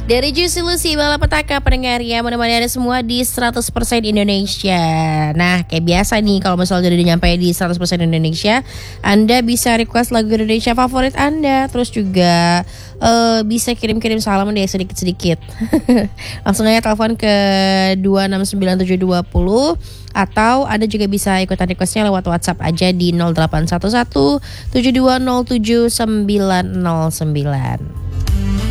Dari Juicy Lucy Malapetaka pendengar ya, menemani Anda semua di 100% Indonesia. Nah, kayak biasa nih, kalau misalnya udah nyampe di 100% Indonesia, Anda bisa request lagu Indonesia favorit Anda. Terus juga bisa kirim-kirim salam deh sedikit-sedikit. Langsung aja telepon ke 269720, atau Anda juga bisa ikutan requestnya lewat WhatsApp aja di 0811 7207 909.